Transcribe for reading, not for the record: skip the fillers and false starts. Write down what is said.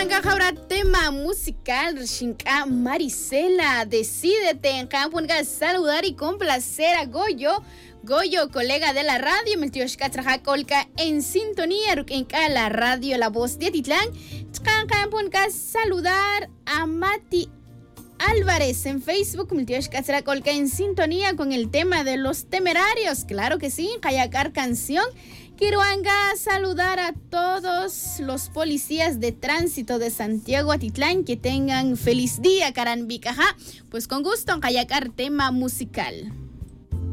Kiruanga ahora tema musical, Shinka Marisela, decídete, en campo saludar y complacer a Goyo, colega de la radio, Meltioshka Trajacolca en sintonía, en la radio La Voz de Atitlán, campo saludar a Mati Álvarez en Facebook, Meltioshka Trajacolca en sintonía con el tema de los temerarios, claro que sí, Kayacar canción. Kiruanga saludar a todos los policías de tránsito de Santiago Atitlán, que tengan feliz día, Caranbicaja. Pues con gusto, en Kayacar tema musical.